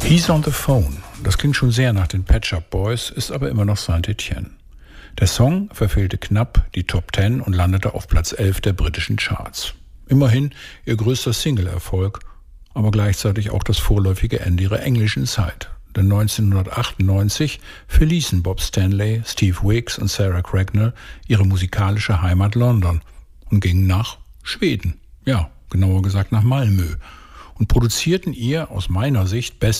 He's on the Phone. Das klingt schon sehr nach den Pet Shop Boys, ist aber immer noch Saint-Étienne. Der Song verfehlte knapp die Top 10 und landete auf Platz 11 der britischen Charts. Immerhin ihr größter Single-Erfolg, aber gleichzeitig auch das vorläufige Ende ihrer englischen Zeit. Denn 1998 verließen Bob Stanley, Steve Wicks und Sarah Cracknell ihre musikalische Heimat London und gingen nach Schweden. Ja, genauer gesagt nach Malmö. Und produzierten ihr aus meiner Sicht